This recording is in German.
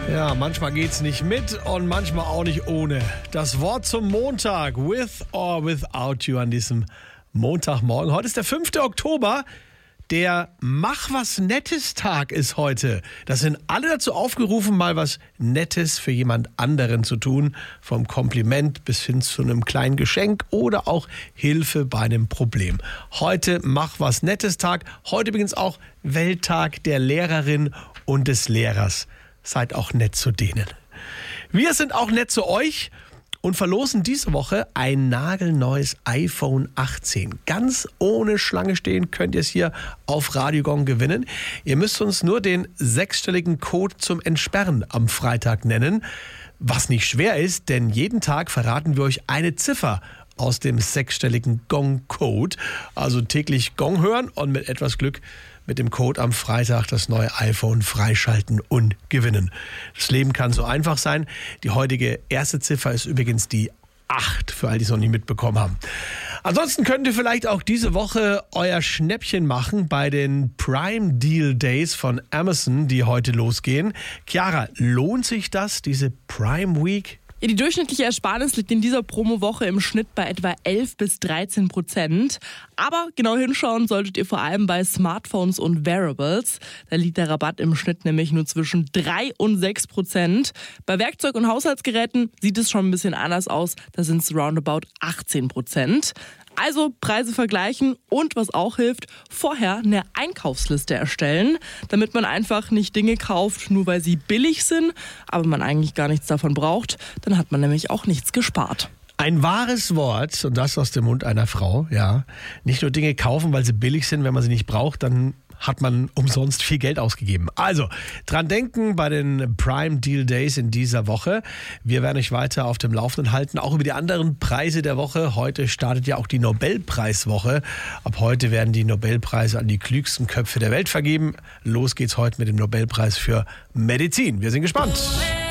Ja, manchmal geht's nicht mit und manchmal auch nicht ohne. Das Wort zum Montag, with or without you, an diesem Montagmorgen. Heute ist der 5. Oktober. Der Mach-was-Nettes-Tag ist heute. Das sind alle dazu aufgerufen, mal was Nettes für jemand anderen zu tun. Vom Kompliment bis hin zu einem kleinen Geschenk oder auch Hilfe bei einem Problem. Heute Mach-was-Nettes-Tag. Heute übrigens auch Welttag der Lehrerin und des Lehrers. Seid auch nett zu denen. Wir sind auch nett zu euch und verlosen diese Woche ein nagelneues iPhone 18. Ganz ohne Schlange stehen könnt ihr es hier auf Radio Gong gewinnen. Ihr müsst uns nur den 6-stelligen Code zum Entsperren am Freitag nennen. Was nicht schwer ist, denn jeden Tag verraten wir euch eine Ziffer aus dem 6-stelligen Gong-Code. Also täglich Gong hören und mit etwas Glück mit dem Code am Freitag das neue iPhone freischalten und gewinnen. Das Leben kann so einfach sein. Die heutige erste Ziffer ist übrigens die 8, für all die es noch nicht mitbekommen haben. Ansonsten könnt ihr vielleicht auch diese Woche euer Schnäppchen machen bei den Prime Deal Days von Amazon, die heute losgehen. Chiara, lohnt sich das, diese Prime Week? Ja, die durchschnittliche Ersparnis liegt in dieser Promowoche im Schnitt bei etwa 11-13%. Aber genau hinschauen solltet ihr vor allem bei Smartphones und Wearables. Da liegt der Rabatt im Schnitt nämlich nur zwischen 3 und 6%. Bei Werkzeug- und Haushaltsgeräten sieht es schon ein bisschen anders aus. Da sind es roundabout 18%. Also Preise vergleichen und was auch hilft, vorher eine Einkaufsliste erstellen, damit man einfach nicht Dinge kauft, nur weil sie billig sind, aber man eigentlich gar nichts davon braucht. Dann hat man nämlich auch nichts gespart. Ein wahres Wort, und das aus dem Mund einer Frau, ja. Nicht nur Dinge kaufen, weil sie billig sind, wenn man sie nicht braucht, dann hat man umsonst viel Geld ausgegeben. Also, dran denken bei den Prime Deal Days in dieser Woche. Wir werden euch weiter auf dem Laufenden halten, auch über die anderen Preise der Woche. Heute startet ja auch die Nobelpreiswoche. Ab heute werden die Nobelpreise an die klügsten Köpfe der Welt vergeben. Los geht's heute mit dem Nobelpreis für Medizin. Wir sind gespannt.